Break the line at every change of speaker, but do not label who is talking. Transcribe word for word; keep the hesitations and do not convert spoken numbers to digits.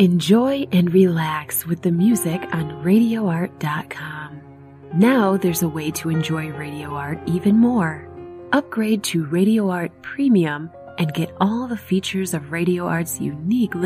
Enjoy and relax with the music on radio art dot com. Now there's a way to enjoy Radio Art even more. Upgrade to Radio Art Premium and get all the features of Radio Art's unique